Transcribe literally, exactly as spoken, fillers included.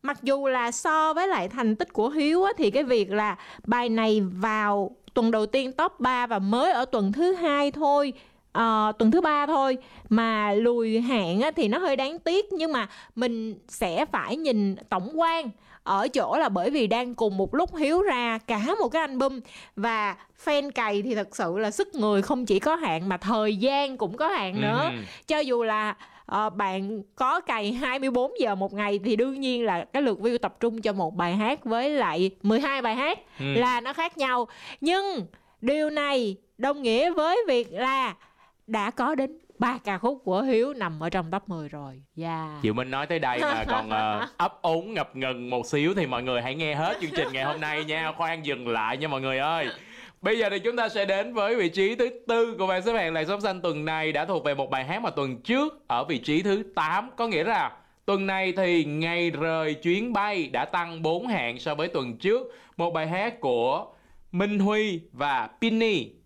mặc dù là so với lại thành tích của Hiếu á, thì cái việc là bài này vào tuần đầu tiên top ba và mới ở tuần thứ hai thôi, uh, tuần thứ ba thôi mà lùi hạng á, thì nó hơi đáng tiếc. Nhưng mà mình sẽ phải nhìn tổng quan ở chỗ là bởi vì đang cùng một lúc Hiếu ra cả một cái album, và fan cày thì thật sự là sức người không chỉ có hạn mà thời gian cũng có hạn nữa. Ừ. Cho dù là uh, bạn có cày hai mươi bốn giờ một ngày thì đương nhiên là cái lượt view tập trung cho một bài hát với lại mười hai bài hát Ừ. là nó khác nhau. Nhưng điều này đồng nghĩa với việc là đã có đến ba ca khúc của Hiếu nằm ở trong top mười rồi. Yeah. Diệu Minh nói tới đây mà còn uh, ấp úng ngập ngừng một xíu thì mọi người hãy nghe hết chương trình ngày hôm nay nha. Khoan dừng lại nha mọi người ơi. Bây giờ thì chúng ta sẽ đến với vị trí thứ tư của bảng xếp hạng Làn Sóng Xanh tuần này, đã thuộc về một bài hát mà tuần trước ở vị trí thứ tám. Có nghĩa là tuần này thì Ngày Rời Chuyến Bay đã tăng bốn hạng so với tuần trước. Một bài hát của Minh Huy và Pinny